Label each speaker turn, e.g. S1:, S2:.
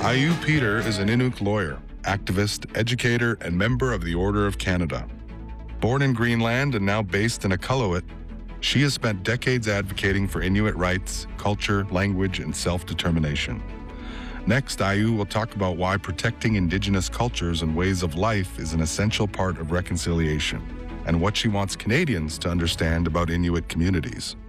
S1: Ayu Peter is an Inuk lawyer, activist, educator, and member of the Order of Canada. Born in Greenland and now based in Iqaluit, she has spent decades advocating for Inuit rights, culture, language, and self-determination. Next, Ayu will talk about why protecting Indigenous cultures and ways of life is an essential part of reconciliation, and what she wants Canadians to understand about Inuit communities.